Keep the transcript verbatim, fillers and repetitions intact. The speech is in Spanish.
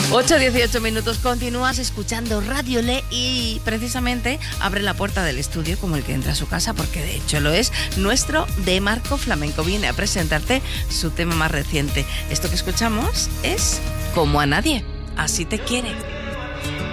ocho dieciocho minutos, continúas escuchando Radio Le y precisamente abre la puerta del estudio como el que entra a su casa, porque de hecho lo es nuestro De Marco Flamenco. Viene a presentarte su tema más reciente. Esto que escuchamos es Como a nadie, así te quiere.